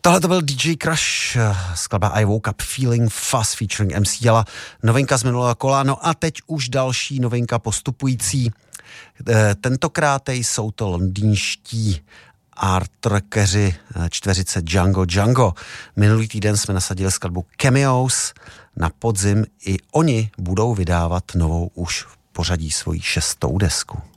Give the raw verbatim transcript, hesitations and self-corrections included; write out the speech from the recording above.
Tohle to byl D J Crush, skladba I Woke Up Feeling Fuzz featuring M C Jala, novinka z minulého kola. No a teď už další novinka postupující. Tentokrát jsou to londýnští artrockeři čtveřice Django Django. Minulý týden jsme nasadili skladbu Cameos. Na podzim i oni budou vydávat novou už v pořadí svoji šestou desku.